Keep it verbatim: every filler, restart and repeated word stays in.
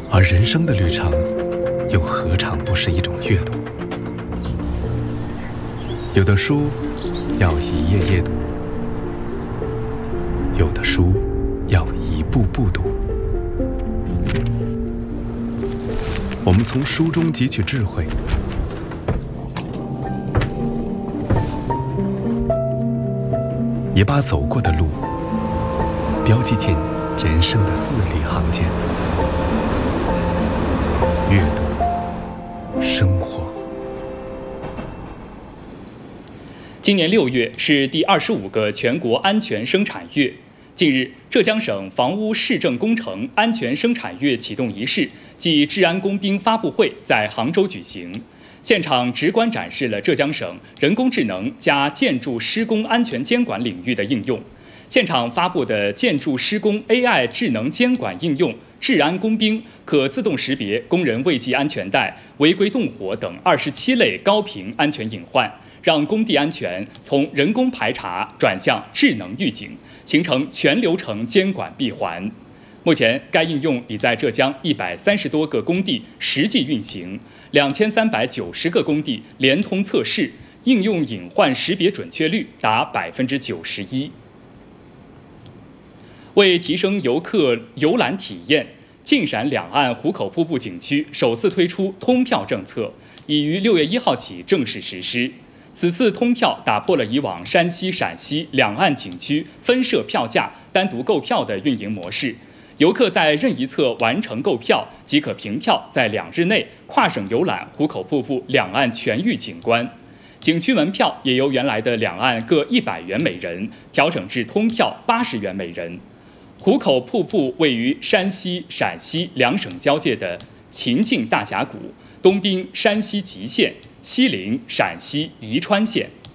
而人生的旅程，又何尝不是一种阅读？有的书要一页页读，有的书要一步步读。我们从书中汲取智慧，也把走过的路标记进人生的字里行间。阅读，生活。 今年六月是第二十五个全国安全生产月。近日，浙江省房屋市政工程安全生产月启动仪式暨治安工兵发布会在杭州举行，现场直观展示了浙江省人工智能加建筑施工安全监管领域的应用。现场发布的建筑施工 A I 智能监管应用治安工兵，可自动识别工人未系安全带、违规动火等二十七类高频安全隐患，让工地安全从人工排查转向智能预警，形成全流程监管闭环。目前，该应用已在浙江一百三十多个工地实际运行，两千三百九十个工地联通测试，应用隐患识别准确率达百分之九十一。为提升游客游览体验，晋陕两岸壶口瀑布景区首次推出通票政策，已于六月一号起正式实施。此次通票打破了以往山西、陕西两岸景区分设票价、单独购票的运营模式。游客在任一侧完成购票，即可凭票在两日内跨省游览壶口瀑布两岸全域景观。景区门票也由原来的两岸各一百元每人调整至通票八十元每人。壶口瀑布位于山西、陕西两省交界的秦晋大峡谷，东濒山西吉县，西临陕西宜川县。